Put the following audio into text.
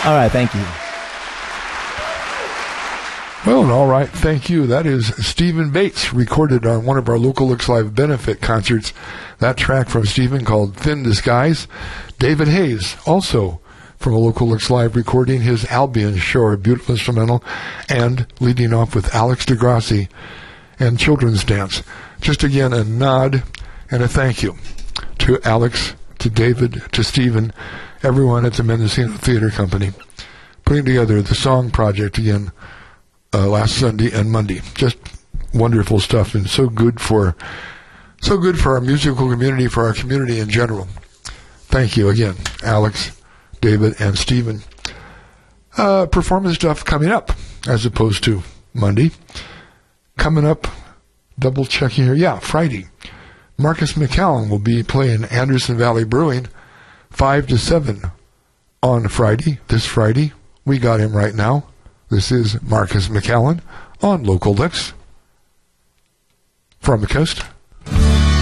All right, thank you. Well, all right, thank you. That is Stephen Bates, recorded on one of our Local Looks Live benefit concerts. That track from Stephen called Thin Disguise. David Hayes, also from a Local Looks Live recording, his Albion Shore, beautiful instrumental, and leading off with Alex DeGrassi and Children's Dance. Just again, a nod and a thank you to Alex, to David, to Stephen, everyone at the Mendocino Theater Company, putting together the song project again last Sunday and Monday. Just wonderful stuff, and so good for our musical community, for our community in general. Thank you again, Alex, David, and Stephen. Performance stuff coming up, as opposed to Monday. Coming up, double checking here. Yeah, Friday. Marcus McCallum will be playing Anderson Valley Brewing 5 to 7 on Friday. This Friday, we got him right now. This is Marcus McCallum on Local Licks from the coast.